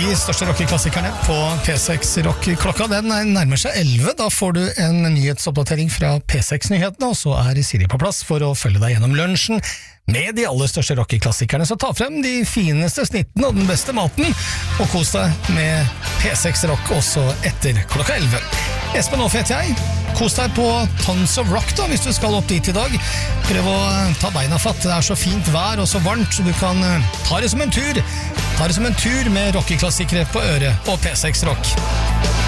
største rockeklassikerne på P6 Rock. Klokka den nærmer seg 11. Da får du en nyhetsoppdatering fra P6-nyhetene, og så Siri på plass for å følge deg gjennom lunsjen med de aller største rockeklassikerne. Så ta frem de fineste snittene og den beste maten, og kos deg med P6 Rock også etter klokka 11. Espen Aas heter jeg. Kos deg på Tons of Rock da, hvis du skal opp dit i dag. Prøv å ta beina fatt. Det så fint vær og så varmt, så du kan ta det som en tur. Ta det som en tur med rockeklassikere på øret og P6 Rock.